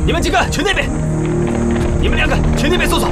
你们几个去那边，你们两个去那边搜索。